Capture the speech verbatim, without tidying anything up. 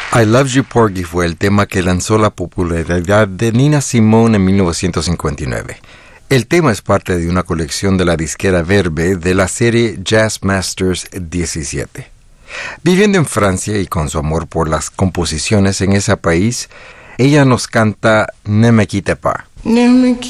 I Love You Porgy fue el tema que lanzó la popularidad de Nina Simone en mil novecientos cincuenta y nueve. El tema es parte de una colección de la disquera Verve de la serie Jazz Masters diecisiete. Viviendo en Francia y con su amor por las composiciones en ese país, ella nos canta Ne me quitte pas.